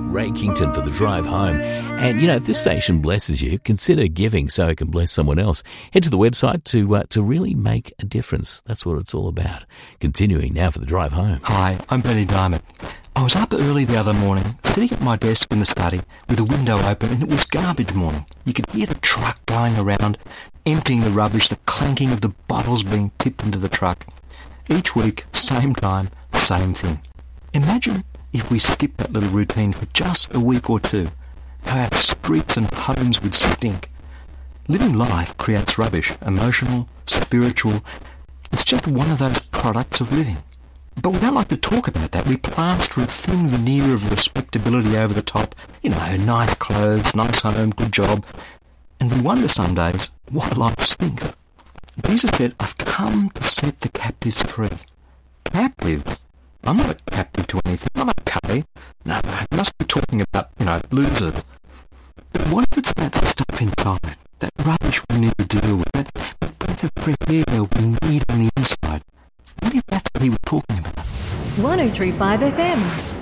Ray Kington for the drive home. And, if this station blesses you, consider giving so it can bless someone else. Head to the website to really make a difference. That's what it's all about. Continuing now for the drive home. Hi, I'm Benny Diamond. I was up early the other morning, sitting at my desk in the study with the window open, and it was garbage morning. You could hear the truck going around, emptying the rubbish, the clanking of the bottles being tipped into the truck. Each week, same time, same thing. Imagine if we skipped that little routine for just a week or two, how our streets and homes would stink. Living life creates rubbish, emotional, spiritual. It's just one of those products of living. But we don't like to talk about that. We plaster a thin veneer of respectability over the top. Nice clothes, nice home, good job. And we wonder some days why life stinks. Jesus said, I've come to set the captives free. Captives? I'm not a captive to anything. I'm okay. No, I must be talking about, losers. But what if it's about that stuff inside? That rubbish we need to deal with? That breath of fresh air we need on the inside? What if that's what he was talking about? 103.5 FM.